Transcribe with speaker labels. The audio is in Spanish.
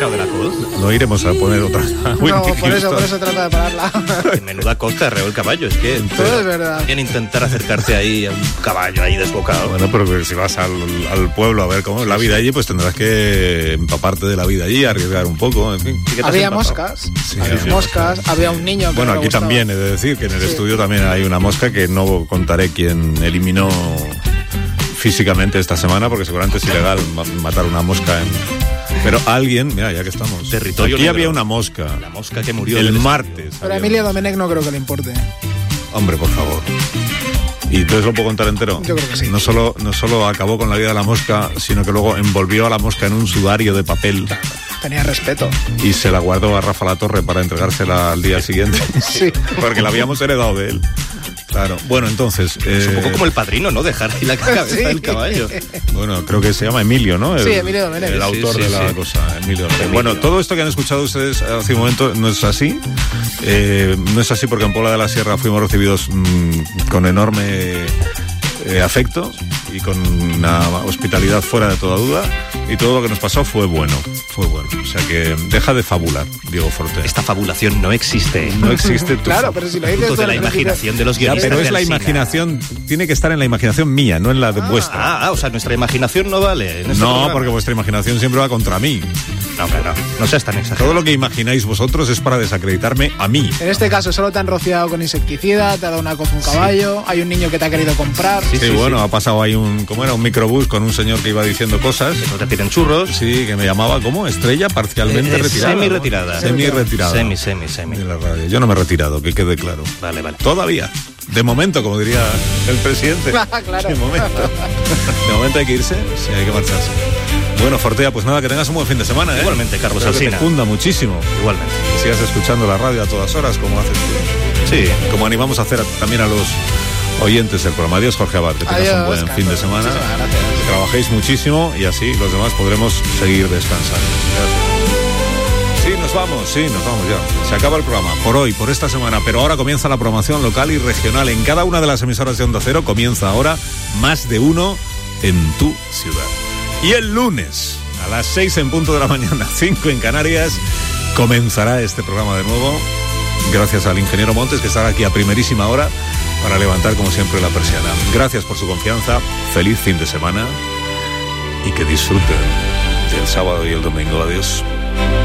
Speaker 1: parado de la coz?
Speaker 2: No iremos a poner otra.
Speaker 3: No, por eso trata de pararla.
Speaker 1: Menuda costa arreó el caballo, es que...
Speaker 3: Todo es verdad.
Speaker 1: En intentar acercarte ahí a un caballo ahí desbocado.
Speaker 2: Bueno, pero si vas al pueblo a ver cómo es la vida allí, pues tendrás que empaparte de la vida allí, arriesgar un poco, en fin.
Speaker 3: Había moscas, había un niño que
Speaker 2: bueno,
Speaker 3: no
Speaker 2: aquí
Speaker 3: gustaba.
Speaker 2: también he de decir que en el estudio también hay una mosca que no contaré quién eliminó físicamente esta semana, porque seguramente es ilegal matar una mosca pero alguien, mira, ya que estamos,
Speaker 1: territorio
Speaker 2: aquí
Speaker 1: negro.
Speaker 2: había una mosca,
Speaker 1: La mosca que murió
Speaker 2: el martes.
Speaker 3: Pero a Emilio Domenech no creo que le importe.
Speaker 2: Hombre, por favor. ¿Y entonces lo puedo contar entero?
Speaker 3: Yo creo que sí.
Speaker 2: No solo acabó con la vida de la mosca, sino que luego envolvió a la mosca en un sudario de papel.
Speaker 3: Tenía respeto.
Speaker 2: Y se la guardó a Rafa Latorre para entregársela al día siguiente.
Speaker 3: Sí.
Speaker 2: Porque la habíamos heredado de él. Claro. Bueno, entonces...
Speaker 1: Es un poco como el Padrino, ¿no? Dejar ahí la cabeza del caballo.
Speaker 2: Bueno, creo que se llama Emilio, ¿no?
Speaker 3: Sí, Emilio Domenech.
Speaker 2: El autor de la cosa, Emilio. Bueno, todo esto que han escuchado ustedes hace un momento no es así. No es así porque en Puebla de la Sierra fuimos recibidos con enorme afecto y con una hospitalidad fuera de toda duda, y todo lo que nos pasó fue bueno. O sea que deja de fabular, Diego Forte.
Speaker 1: Esta fabulación no existe.
Speaker 2: No existe.
Speaker 3: Claro, pero si lo dices
Speaker 1: Fruto
Speaker 3: tú
Speaker 1: de la
Speaker 3: al principio-
Speaker 1: imaginación de los
Speaker 2: Ya,
Speaker 1: guionistas.
Speaker 2: pero es
Speaker 1: de
Speaker 2: la
Speaker 1: Alsina.
Speaker 2: imaginación, tiene que estar en la imaginación mía, no en la de vuestra.
Speaker 1: O sea, nuestra imaginación no vale. en este
Speaker 2: No,
Speaker 1: programa.
Speaker 2: porque vuestra imaginación siempre va contra mí.
Speaker 1: No, claro, no seas tan exagerado.
Speaker 2: Todo lo que imagináis vosotros es para desacreditarme a mí.
Speaker 3: En este caso solo te han rociado con insecticida, te ha dado una coz un caballo, hay un niño que te ha querido comprar.
Speaker 2: Sí, bueno, ha pasado ahí un microbús con un señor que iba diciendo cosas.
Speaker 1: No te piden churros.
Speaker 2: Sí, que me llamaba, ¿cómo? Estrella parcialmente retirada.
Speaker 1: Semi-retirada.
Speaker 2: ¿no? Semi-retirada.
Speaker 1: Semi.
Speaker 2: De la radio. Yo no me he retirado, que quede claro.
Speaker 1: Vale.
Speaker 2: Todavía. De momento, como diría el presidente.
Speaker 3: Claro.
Speaker 2: De momento hay que irse, sí, hay que marcharse. Bueno, Fortea, pues nada, que tengas un buen fin de semana, ¿eh?
Speaker 1: Igualmente, Carlos
Speaker 2: Espero que
Speaker 1: Alsina.
Speaker 2: te funda muchísimo.
Speaker 1: Igualmente.
Speaker 2: Que sigas escuchando la radio a todas horas, como haces tú.
Speaker 1: Sí.
Speaker 2: Como animamos a hacer también a los oyentes del programa. Adiós, Jorge Abad, que tengas
Speaker 3: Adiós,
Speaker 2: un buen
Speaker 3: Carlos.
Speaker 2: fin de semana.
Speaker 3: Muchísimas gracias.
Speaker 2: Que trabajéis muchísimo y así los demás podremos seguir descansando. Sí, nos vamos ya. Se acaba el programa por hoy, por esta semana, pero ahora comienza la programación local y regional. En cada una de las emisoras de Onda Cero comienza ahora Más de Uno en tu ciudad. Y el lunes, a las 6 en punto de la mañana, 5 en Canarias, comenzará este programa de nuevo. Gracias al ingeniero Montes, que estará aquí a primerísima hora para levantar, como siempre, la persiana. Gracias por su confianza, feliz fin de semana y que disfruten del sábado y el domingo. Adiós.